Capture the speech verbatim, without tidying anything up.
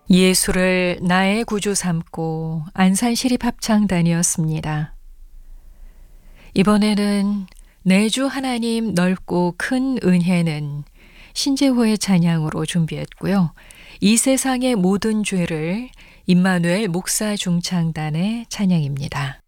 예수를 나의 구주 삼고 안산시립합창단이었습니다. 이번에는 내 주 하나님 넓고 큰 은혜는 신재호의 찬양으로 준비했고요. 이 세상의 모든 죄를 임마누엘 목사 중창단의 찬양입니다.